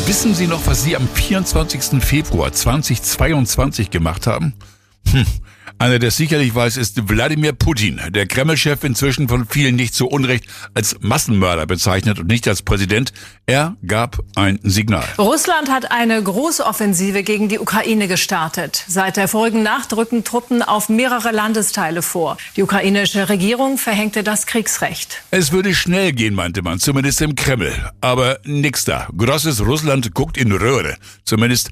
Wissen Sie noch, was Sie am 24. Februar 2022 gemacht haben? Einer, der es sicherlich weiß, ist Wladimir Putin, der Kreml-Chef, inzwischen von vielen nicht zu Unrecht als Massenmörder bezeichnet und nicht als Präsident. Er gab ein Signal. Russland hat eine Großoffensive gegen die Ukraine gestartet. Seit der vorigen Nacht rücken Truppen auf mehrere Landesteile vor. Die ukrainische Regierung verhängte das Kriegsrecht. Es würde schnell gehen, meinte man, zumindest im Kreml. Aber nix da. Großes Russland guckt in Röhre. Zumindest